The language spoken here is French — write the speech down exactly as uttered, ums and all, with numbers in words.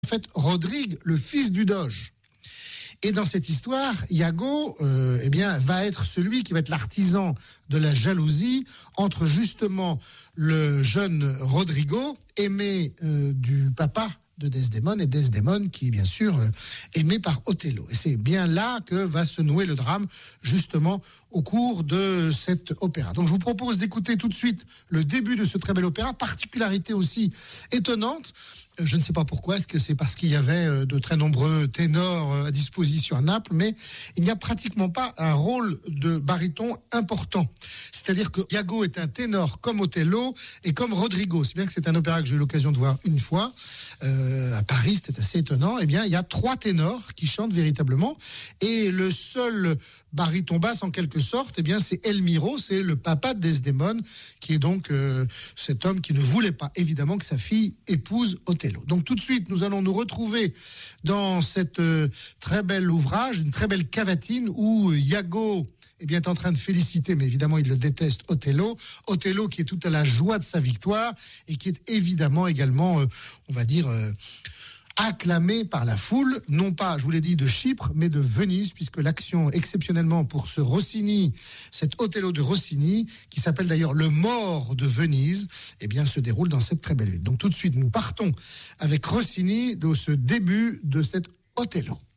en fait Rodrigue, le fils du Doge. Et dans cette histoire, Iago euh, eh bien, va être celui qui va être l'artisan de la jalousie entre justement le jeune Rodrigo, aimé euh, du papa de Desdémone, et Desdémone qui est bien sûr euh, aimé par Othello. Et c'est bien là que va se nouer le drame, justement au cours de cet opéra. Donc je vous propose d'écouter tout de suite le début de ce très bel opéra, particularité aussi étonnante. Je ne sais pas pourquoi, est-ce que c'est parce qu'il y avait de très nombreux ténors à disposition à Naples, mais il n'y a pratiquement pas un rôle de baryton important. C'est-à-dire que Iago est un ténor comme Othello et comme Rodrigo. C'est bien que c'est un opéra que j'ai eu l'occasion de voir une fois euh, à Paris, c'était assez étonnant. Eh bien, il y a trois ténors qui chantent véritablement, et le seul baryton basse en quelque sorte, eh bien, c'est Elmiro, c'est le papa de Desdémone, qui est donc euh, cet homme qui ne voulait pas évidemment que sa fille épouse Othello. Donc tout de suite, nous allons nous retrouver dans cette euh, très bel ouvrage, une très belle cavatine où Iago est bien en train de féliciter, mais évidemment il le déteste, Othello. Othello qui est tout à la joie de sa victoire et qui est évidemment également, euh, on va dire... Euh, acclamé par la foule, non pas, je vous l'ai dit, de Chypre, mais de Venise, puisque l'action, exceptionnellement pour ce Rossini, cet Othello de Rossini, qui s'appelle d'ailleurs le Mort de Venise, eh bien, se déroule dans cette très belle ville. Donc tout de suite, nous partons avec Rossini de ce début de cet Othello.